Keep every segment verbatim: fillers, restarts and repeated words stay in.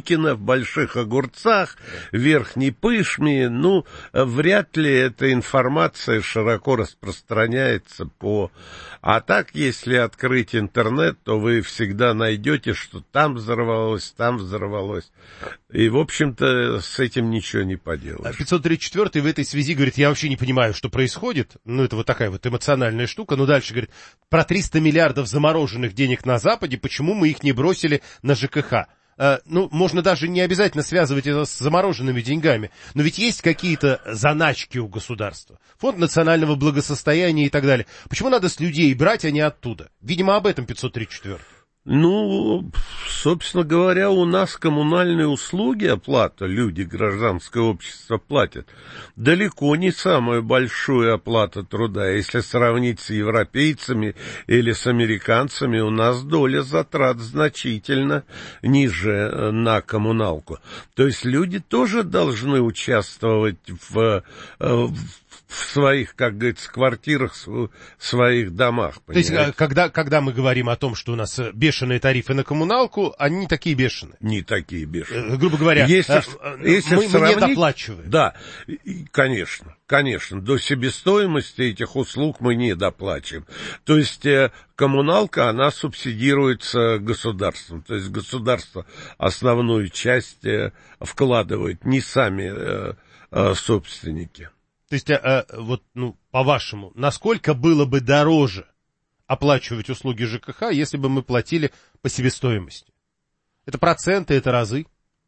Клюкино, в Больших Огурцах, Верхней Пышме. Ну, вряд ли эта информация широко распространяется по... А так, если открыть интернет, то вы всегда найдете, что там взорвалось, там взорвалось. И, в общем-то, с этим ничего не поделаешь. пятьсот тридцать четвёртый в этой связи говорит, я вообще не понимаю, что происходит. Ну, это вот такая вот эмоциональная штука. Но дальше говорит, про триста миллиардов замороженных денег на Западе, почему мы их не бросили на ЖКХ? Uh, ну, можно даже не обязательно связывать это с замороженными деньгами, но ведь есть какие-то заначки у государства, фонд национального благосостояния и так далее. Почему надо с людей брать, а не оттуда? Видимо, об этом пятьсот тридцать четвёртый. Ну, собственно говоря, у нас коммунальные услуги, оплата, люди, гражданское общество платят, далеко не самую большую оплату труда. Если сравнить с европейцами или с американцами, у нас доля затрат значительно ниже на коммуналку. То есть люди тоже должны участвовать в, в в своих, как говорится, квартирах, в своих домах. Понимаете? То есть, когда, когда мы говорим о том, что у нас бешеные тарифы на коммуналку, они не такие бешеные. Не такие бешеные. Грубо говоря, если, если мы, сравнить, мы не доплачиваем. Да, конечно, конечно, до себестоимости этих услуг мы не доплачиваем. То есть, коммуналка, она субсидируется государством. То есть, государство основную часть вкладывает, не сами собственники. То есть, а, а, вот, ну, по-вашему, насколько было бы дороже оплачивать услуги ЖКХ, если бы мы платили по себестоимости? Это проценты, это разы?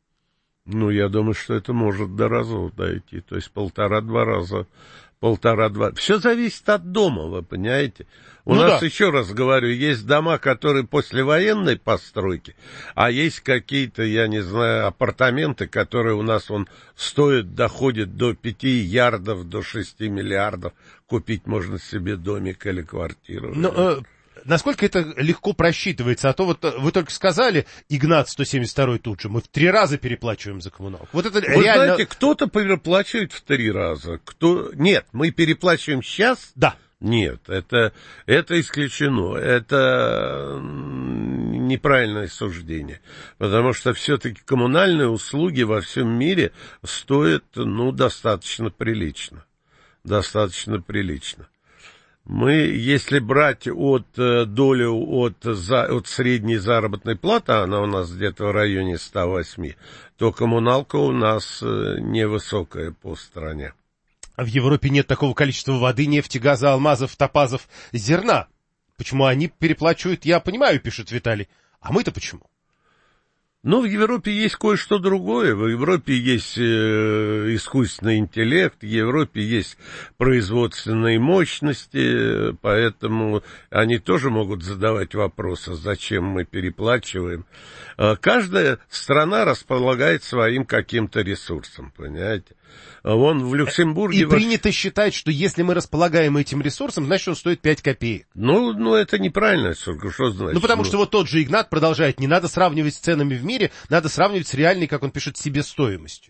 Ну, я думаю, что это может до разов дойти. То есть полтора-два раза. Полтора-два. Все зависит от дома, вы понимаете? У ну нас, да. еще раз говорю, есть дома, которые послевоенной постройки, а есть какие-то, я не знаю, апартаменты, которые у нас вон стоят, доходят до пяти ярдов, до шести миллиардов. Купить можно себе домик или квартиру. Но, э, насколько это легко просчитывается? А то вот вы только сказали, Игнат сто семьдесят второй тут же, мы в три раза переплачиваем за коммуналку. Вот это Вы реально... знаете, кто-то переплачивает в три раза. Кто... Нет, мы переплачиваем сейчас... Да. Нет, это, это исключено, это неправильное суждение, потому что все-таки коммунальные услуги во всем мире стоят, ну, достаточно прилично, достаточно прилично. Мы, если брать от долю от, от средней заработной платы, она у нас где-то в районе ста восьми, то коммуналка у нас невысокая по стране. В Европе нет такого количества воды, нефти, газа, алмазов, топазов, зерна. Почему они переплачивают, я понимаю, пишет Виталий. А мы-то почему? Ну, в Европе есть кое-что другое. В Европе есть э, искусственный интеллект, в Европе есть производственные мощности, поэтому они тоже могут задавать вопросы, зачем мы переплачиваем. Каждая страна располагает своим каким-то ресурсом, понимаете? Вон в Люксембурге... И принято считать, что если мы располагаем этим ресурсом, значит, он стоит пять копеек. Ну, ну это неправильно, что значит. Ну, потому ну... что вот тот же Игнат продолжает, не надо сравнивать с ценами в мире, надо сравнивать с реальной, как он пишет, себестоимостью.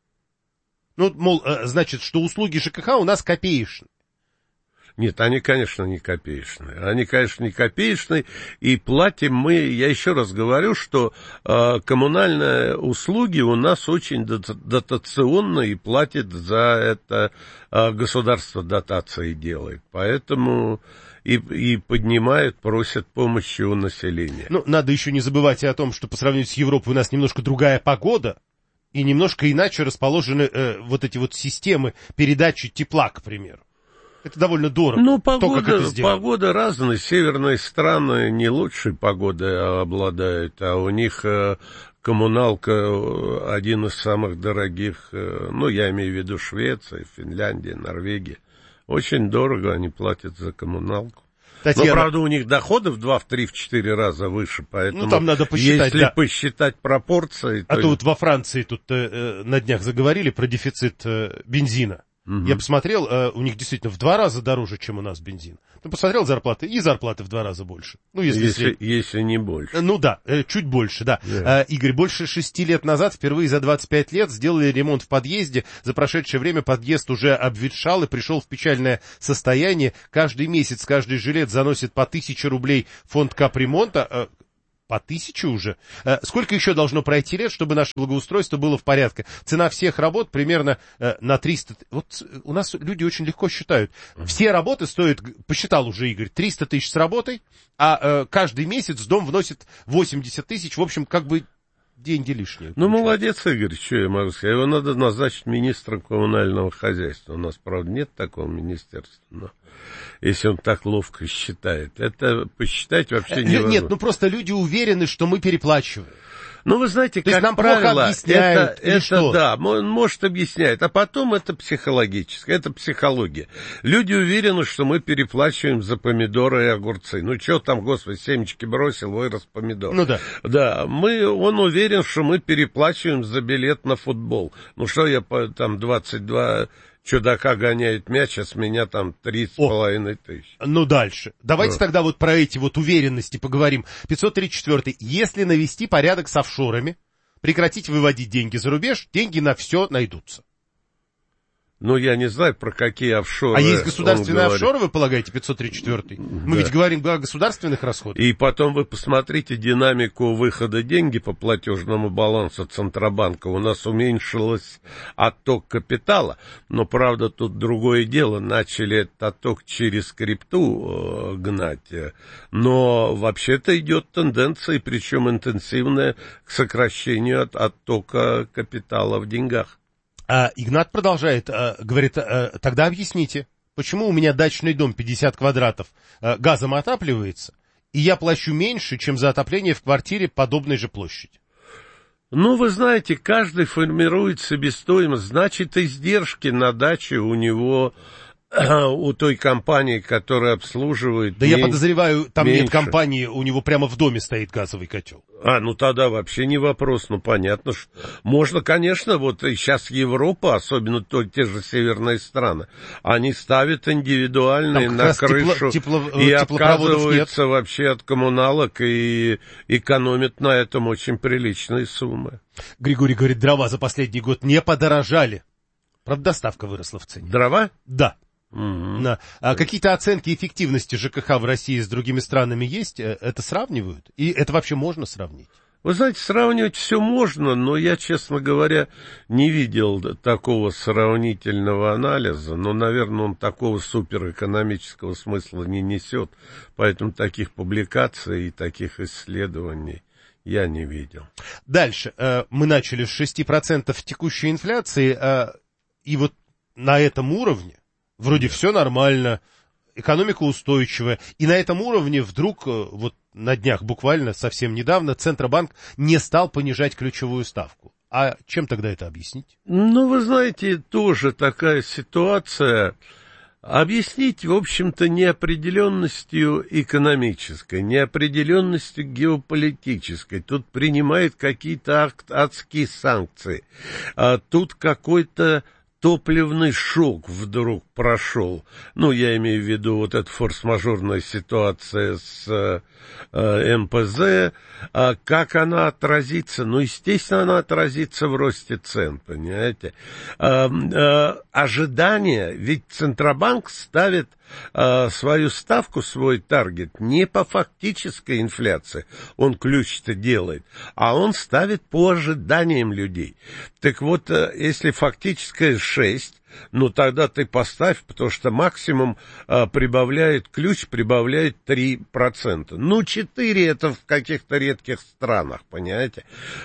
Ну, мол, значит, что услуги ЖКХ у нас копеечные. Нет, они, конечно, не копеечные. Они, конечно, не копеечные. И платим мы, я еще раз говорю, что э, коммунальные услуги у нас очень дотационно и платит за это э, государство дотации делает. Поэтому и, и поднимает, просят помощи у населения. Ну, надо еще не забывать и о том, что по сравнению с Европой у нас немножко другая погода. И немножко иначе расположены э, вот эти вот системы передачи тепла, к примеру. Это довольно дорого. Ну, погода, то, как это сделано. Погода разная. Северные страны не лучшей погодой обладают, а у них э, коммуналка один из самых дорогих, э, ну, я имею в виду Швеция, Финляндия, Норвегия. Очень дорого они платят за коммуналку. Татьяна... Но, правда, у них доходы в два, в три, в четыре раза выше, поэтому ну, там надо посчитать, если да. посчитать пропорции... А то, то вот во Франции тут э, на днях заговорили про дефицит э, бензина. Угу. Я посмотрел, э, у них действительно в два раза дороже, чем у нас бензин. Ну, посмотрел зарплаты, и зарплаты в два раза больше. Ну, если, если, если не больше. Ну да, э, чуть больше, да. Yeah. Э, Игорь, больше шести лет назад, впервые за двадцать пять лет, сделали ремонт в подъезде. За прошедшее время подъезд уже обветшал и пришел в печальное состояние. Каждый месяц каждый жилец заносит по тысяче рублей в фонд капремонта. Э, по тысяче уже. Сколько еще должно пройти лет, чтобы наше благоустройство было в порядке? Цена всех работ примерно на триста... Вот у нас люди очень легко считают. Все работы стоят, посчитал уже Игорь, триста тысяч с работой, а каждый месяц дом вносит восемьдесят тысяч. В общем, как бы деньги лишние. Ну, молодец, Игорь, что я могу сказать. Его надо назначить министром коммунального хозяйства. У нас, правда, нет такого министерства, но... Если он так ловко считает. Это посчитать вообще невозможно. Нет, ну просто люди уверены, что мы переплачиваем. Ну, вы знаете, То как нам правило, это, это что? да, может объясняет, а потом это психологическое, это психология. Люди уверены, что мы переплачиваем за помидоры и огурцы. Ну, что там, господи, семечки бросил, вырос помидор. Ну да. Да, мы, он уверен, что мы переплачиваем за билет на футбол. Ну, что я там двадцать два... чудака гоняет мяч, а с меня там три с половиной тысячи. Ну, дальше. Давайте вот. Тогда вот про эти вот уверенности поговорим. пятьсот тридцать четвёртый. Если навести порядок с офшорами, прекратить выводить деньги за рубеж, деньги на все найдутся. Ну, я не знаю, про какие офшоры. А есть государственные офшоры, вы полагаете, пятьсот тридцать четвёртый? Мы да. ведь говорим о государственных расходах. И потом вы посмотрите динамику выхода деньги по платежному балансу Центробанка. У нас уменьшилось отток капитала. Но, правда, тут другое дело. Начали этот отток через крипту э, гнать. Но вообще-то идет тенденция, причем интенсивная, к сокращению от оттока капитала в деньгах. А Игнат продолжает, а, говорит, а, тогда объясните, почему у меня дачный дом пятьдесят квадратов а, газом отапливается, и я плачу меньше, чем за отопление в квартире подобной же площади? Ну, вы знаете, каждый формирует себестоимость, значит, издержки на даче у него... у той компании, которая обслуживает... Да мен... я подозреваю, там меньше. Нет компании, у него прямо в доме стоит газовый котел. А, ну тогда вообще не вопрос, ну понятно, что... Можно, конечно, вот сейчас Европа, особенно то, те же северные страны, они ставят индивидуальные на крышу тепло, тепло, и нет. отказываются вообще от коммуналок и экономят на этом очень приличные суммы. Григорий говорит, дрова за последний год не подорожали. Правда, доставка выросла в цене. Дрова? Да. Угу. Да. А какие-то оценки эффективности ЖКХ в России с другими странами есть? Это сравнивают? И это вообще можно сравнить? Вы знаете, сравнивать все можно, но я, честно говоря, не видел такого сравнительного анализа. Но, наверное, он такого суперэкономического смысла не несет. Поэтому таких публикаций и таких исследований я не видел. Дальше. Мы начали с шести процентов текущей инфляции, и вот на этом уровне вроде все нормально, экономика устойчивая. И на этом уровне вдруг, вот на днях буквально, совсем недавно, Центробанк не стал понижать ключевую ставку. А чем тогда это объяснить? Ну, вы знаете, тоже такая ситуация. Объяснить, в общем-то, неопределенностью экономической, неопределенностью геополитической. Тут принимают какие-то адские санкции. А тут какой-то топливный шок вдруг прошел. Ну, я имею в виду вот эта форс-мажорная ситуация с э, эм пэ зэ. А как она отразится? Ну, естественно, она отразится в росте цен, понимаете? А, а, ожидания, ведь Центробанк ставит а, свою ставку, свой таргет не по фактической инфляции, он ключ-то делает, а он ставит по ожиданиям людей. Так вот, если фактическая шесть, ну, тогда ты поставь, потому что максимум а, прибавляет, ключ прибавляет три процента. Ну, четыре это в каких-то редких странах, понимаете?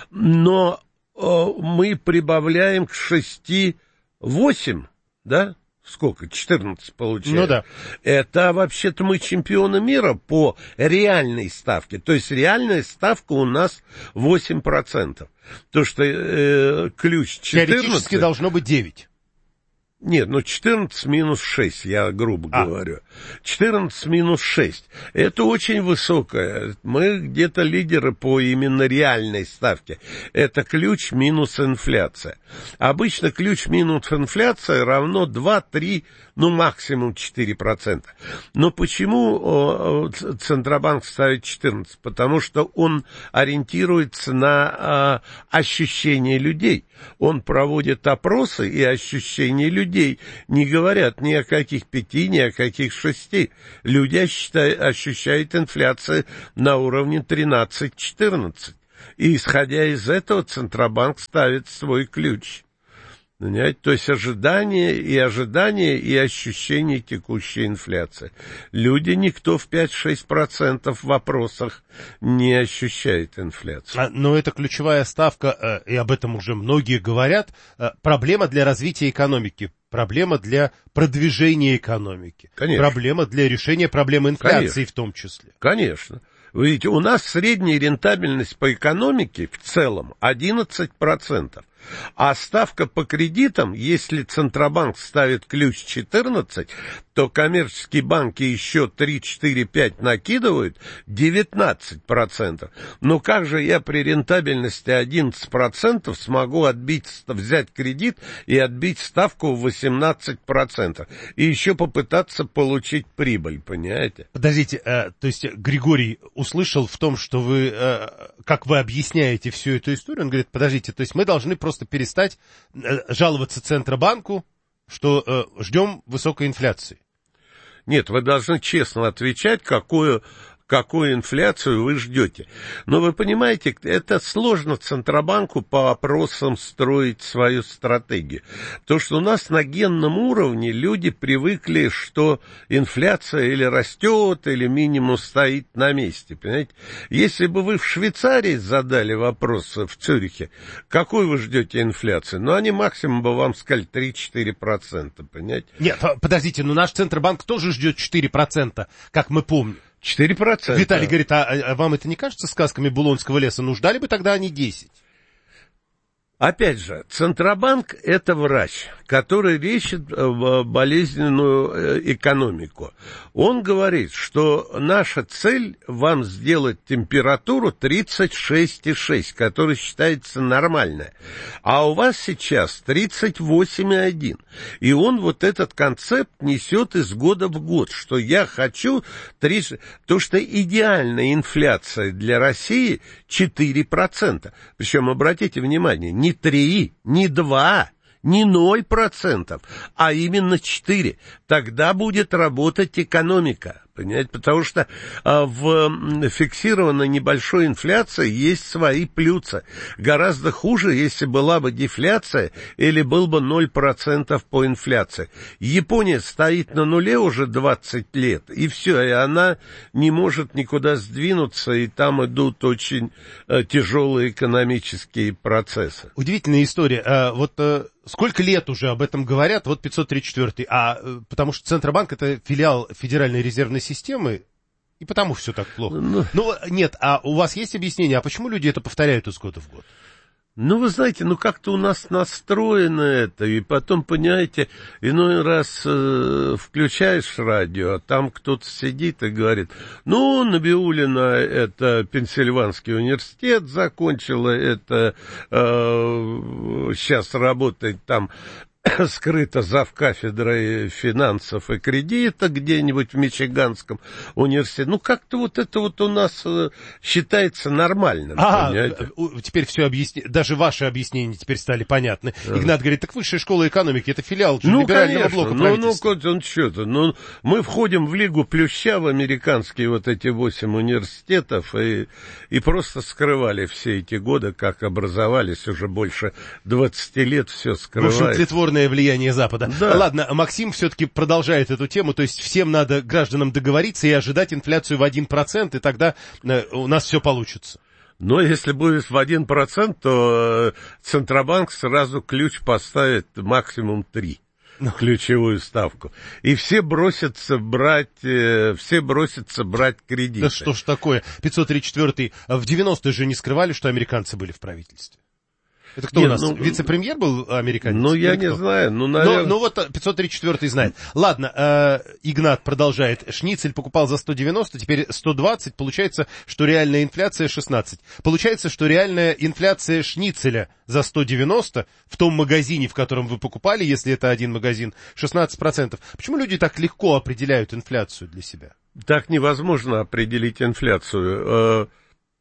Но а, мы прибавляем к шести восемь, да? Сколько? четырнадцать получаем. Ну да. Это вообще-то мы чемпионы мира по реальной ставке. То есть реальная ставка у нас восемь процентов. То, что э, ключ четырнадцать... Теоретически должно быть девять. Нет, ну четырнадцать минус шесть, я грубо а. говорю. четырнадцать минус шесть. Это очень высокое. Мы где-то лидеры по именно реальной ставке. Это ключ минус инфляция. Обычно ключ минус инфляция равно два-три, ну максимум четыре процента. Но почему Центробанк ставит четырнадцать? Потому что он ориентируется на ощущения людей. Он проводит опросы и ощущения людей. людей не говорят ни о каких пяти, ни о каких шести. Люди ощущают, ощущают инфляцию на уровне тринадцать-четырнадцать. И, исходя из этого, Центробанк ставит свой ключ. Понимаете? То есть ожидание и ожидание и ощущение текущей инфляции. Люди, никто в пять-шесть процентов в вопросах не ощущает инфляцию. А, но это ключевая ставка, и об этом уже многие говорят, проблема для развития экономики. Проблема для продвижения экономики. Конечно. Проблема для решения проблемы инфляции. Конечно. В том числе. Конечно. Вы видите, у нас средняя рентабельность по экономике в целом одиннадцать процентов. А ставка по кредитам, если Центробанк ставит ключ четырнадцать, то коммерческие банки еще три, четыре, пять накидывают девятнадцать процентов. Но как же я при рентабельности одиннадцать процентов смогу отбить, взять кредит и отбить ставку в восемнадцать процентов? И еще попытаться получить прибыль, понимаете? Подождите, э, то есть Григорий услышал в том, что вы, э, как вы объясняете всю эту историю, он говорит, подождите, то есть мы должны просто перестать э, жаловаться Центробанку, что э, ждем высокой инфляции. Нет, вы должны честно отвечать, какую, какую инфляцию вы ждете. Но вы понимаете, это сложно Центробанку по вопросам строить свою стратегию. Потому что у нас на генном уровне люди привыкли, что инфляция или растет, или минимум стоит на месте. Понимаете? Если бы вы в Швейцарии задали вопрос в Цюрихе, какую вы ждете инфляцию, ну, они максимум бы вам сказали три-четыре процента, понимаете? Нет, подождите, но наш Центробанк тоже ждет четыре процента, как мы помним. четыре процента. Виталий говорит, а, а вам это не кажется сказками Булонского леса? Ну, ждали бы тогда они десять. Опять же, Центробанк – это врач, который лечит болезненную экономику. Он говорит, что наша цель – вам сделать температуру тридцать шесть и шесть, которая считается нормальной. А у вас сейчас тридцать восемь и один. И он вот этот концепт несет из года в год, что я хочу тридцать... То, что идеальная инфляция для России – четыре процента. Причем, обратите внимание, не три, не два, не ноль процентов, а именно четыре. Тогда будет работать экономика. Понимаете? Потому что а, в фиксированной небольшой инфляции есть свои плюсы. Гораздо хуже, если была бы дефляция или был бы ноль процентов по инфляции. Япония стоит на нуле уже двадцать лет, и все, и она не может никуда сдвинуться, и там идут очень а, тяжелые экономические процессы. Удивительная история. А, вот а, сколько лет уже об этом говорят, вот пятьсот тридцать четвёртый, а потому что Центробанк — это филиал Федеральной резервной системы, и потому все так плохо. Ну, ну, нет, а у вас есть объяснение, а почему люди это повторяют из года в год? Ну, вы знаете, ну как-то у нас настроено это, и потом, понимаете, иной раз э, включаешь радио, а там кто-то сидит и говорит, ну, Набиуллина это Пенсильванский университет закончила, это э, сейчас работает там скрыто завкафедрой финансов и кредита где-нибудь в Мичиганском университете. Ну, как-то вот это вот у нас э, считается нормальным. А, понимаете? Теперь все объясни... даже ваши объяснения теперь стали понятны. Да. Игнат говорит, так высшая школа экономики, это филиал ну, либерального конечно. блока ну, правительства. Ну, он что-то, ну, мы входим в Лигу Плюща, в американские вот эти восемь университетов, и, и просто скрывали все эти годы, как образовались уже больше двадцати лет, все скрывали. Влияние Запада. Да. Ладно, Максим все-таки продолжает эту тему, то есть всем надо, гражданам, договориться и ожидать инфляцию в один процент, и тогда э, у нас все получится. Но если будет в один процент, то Центробанк сразу ключ поставит максимум три. Ключевую ставку. И все бросятся брать, э, все бросятся брать кредиты. Да что ж такое? пятьсот тридцать четвёртый. В девяностые же не скрывали, что американцы были в правительстве. Это кто Нет, у нас? Ну, вице-премьер был американец? Ну, я не знаю. Ну, наверное... ну, ну, вот пятьсот тридцать четвёртый знает. Ладно, э, Игнат продолжает. Шницель покупал за сто девяносто, теперь сто двадцать. Получается, что реальная инфляция шестнадцать. Получается, что реальная инфляция шницеля за сто девяносто в том магазине, в котором вы покупали, если это один магазин, шестнадцать процентов. Почему люди так легко определяют инфляцию для себя? Так невозможно определить инфляцию.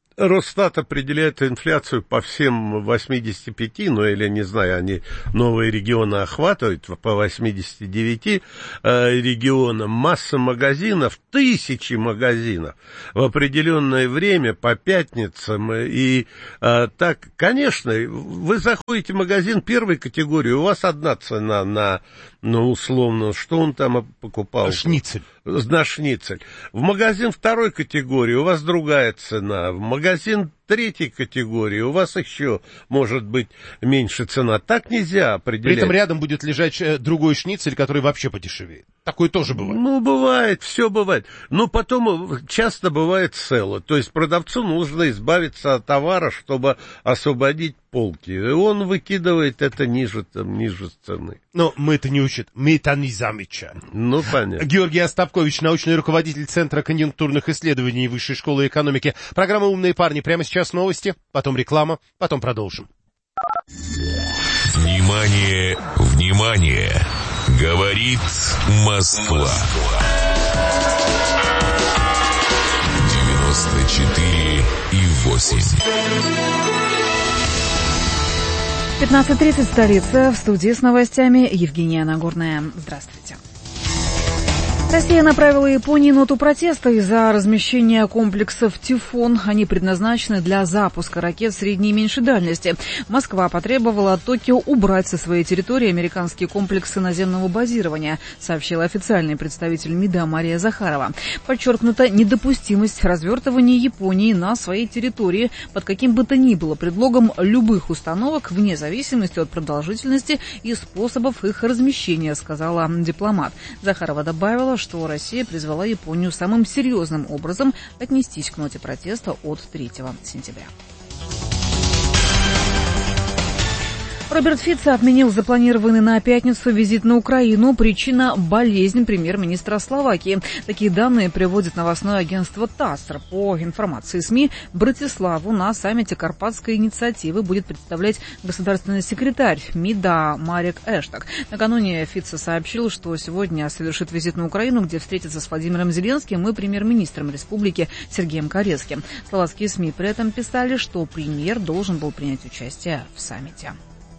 Росстат определяет инфляцию по всем восьмидесяти пяти, ну или, не знаю, они новые регионы охватывают по восьмидесяти девяти э, регионам. Масса магазинов, тысячи магазинов в определенное время по пятницам. И э, так, конечно, вы заходите в магазин первой категории, у вас одна цена на, ну, условно, что он там покупал? Шницель. На шницель. В магазин второй категории у вас другая цена. В магазин третьей категории у вас еще может быть меньше цена. Так нельзя определять. При этом рядом будет лежать другой шницель, который вообще подешевеет. Такое тоже бывает. Ну, бывает, все бывает. Но потом часто бывает цело. То есть продавцу нужно избавиться от товара, чтобы освободить полки. И он выкидывает это ниже, там, ниже цены. Но мы это не учат. Мы это не замечаем. Ну, понятно. Георгий Остапкович, научный руководитель Центра конъюнктурных исследований Высшей школы экономики. Программа «Умные парни». Прямо сейчас новости, потом реклама, потом продолжим. Внимание, внимание! Говорит Москва. девяносто четыре и восемь. пятнадцать тридцать, столица. В студии с новостями Евгения Нагорная. Здравствуйте. Россия направила Японии ноту протеста из-за размещения комплексов «Тифон». Они предназначены для запуска ракет средней и меньшей дальности. Москва потребовала от Токио убрать со своей территории американские комплексы наземного базирования, сообщила официальный представитель МИДа Мария Захарова. Подчеркнута недопустимость развертывания Японии на своей территории под каким бы то ни было предлогом любых установок, вне зависимости от продолжительности и способов их размещения, сказала дипломат. Захарова добавила, что Россия призвала Японию самым серьезным образом отнестись к ноте протеста от третьего сентября. Роберт Фицо отменил запланированный на пятницу визит на Украину. Причина – болезнь премьер-министра Словакии. Такие данные приводит новостное агентство ТАСС. По информации СМИ, Братиславу на саммите Карпатской инициативы будет представлять государственный секретарь МИДа Марек Эштак. Накануне Фицо сообщил, что сегодня совершит визит на Украину, где встретится с Владимиром Зеленским и премьер-министром республики Сергеем Карецким. Словацкие СМИ при этом писали, что премьер должен был принять участие в саммите.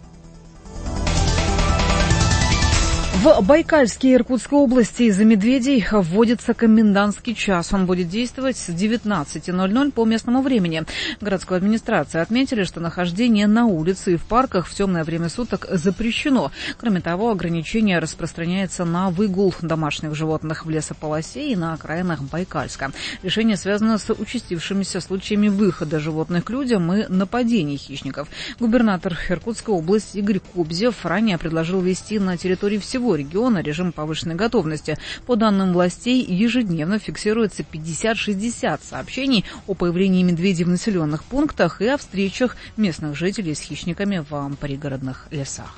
В Байкальской и Иркутской области из-за медведей вводится комендантский час. Он будет действовать с девятнадцати ноль-ноль по местному времени. В городской администрации отметили, что нахождение на улице и в парках в темное время суток запрещено. Кроме того, ограничение распространяется на выгул домашних животных в лесополосе и на окраинах Байкальска. Решение связано с участившимися случаями выхода животных к людям и нападений хищников. Губернатор Иркутской области Игорь Кобзев ранее предложил ввести на территории всего региона режим повышенной готовности. По данным властей, ежедневно фиксируется пятьдесят-шестьдесят сообщений о появлении медведей в населенных пунктах и о встречах местных жителей с хищниками в пригородных лесах.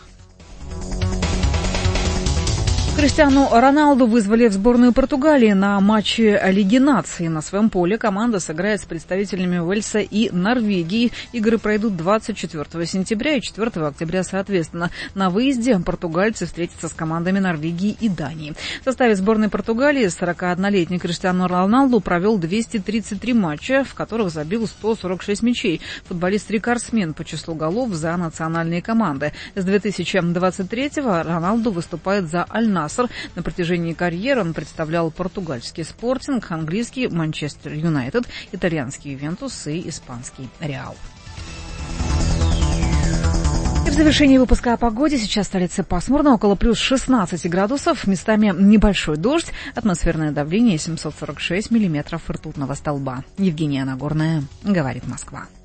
Криштиану Роналду вызвали в сборную Португалии на матче Лиги наций. На своем поле команда сыграет с представителями Уэльса и Норвегии. Игры пройдут двадцать четвёртого сентября и четвёртого октября соответственно. На выезде португальцы встретятся с командами Норвегии и Дании. В составе сборной Португалии сорокаоднолетний Криштиану Роналду провел двести тридцать три матча, в которых забил сто сорок шесть мячей. Футболист рекордсмен по числу голов за национальные команды. С две тысячи двадцать третьего Роналду выступает за Аль-Наср. На протяжении карьеры он представлял португальский Спортинг, английский Манчестер Юнайтед, итальянский Ювентус и испанский Реал. И в завершении выпуска о погоде. Сейчас в столице пасмурно, около плюс шестнадцати градусов, местами небольшой дождь, атмосферное давление семьсот сорок шесть миллиметров ртутного столба. Евгения Нагорная, говорит Москва.